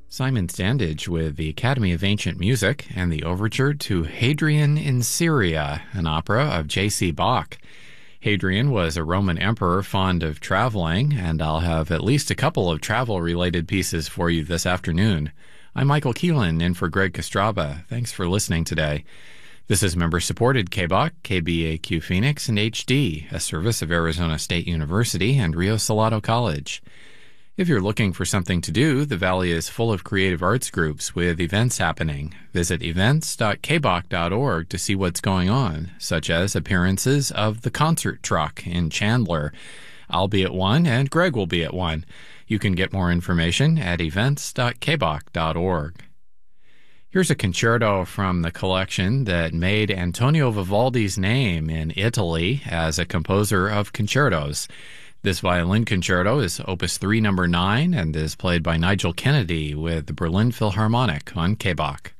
Simon Standage with the Academy of Ancient Music and the overture to Hadrian in Syria, an opera of J.C. Bach. Hadrian was a Roman emperor fond of traveling, and I'll have at least a couple of travel-related pieces for you this afternoon. I'm Michael Keelan, in for Greg Kostraba. Thanks for listening today. This is member-supported KBOC, KBAQ Phoenix, and HD, a service of Arizona State University and Rio Salado College. If you're looking for something to do, the Valley is full of creative arts groups with events happening. Visit events.kboc.org to see what's going on, such as appearances of the Concert Truck in Chandler. I'll be at one, and Greg will be at one. You can get more information at events.kboc.org. Here's a concerto from the collection that made Antonio Vivaldi's name in Italy as a composer of concertos. This violin concerto is Opus 3, number 9, and is played by Nigel Kennedy with the Berlin Philharmonic on KBOC.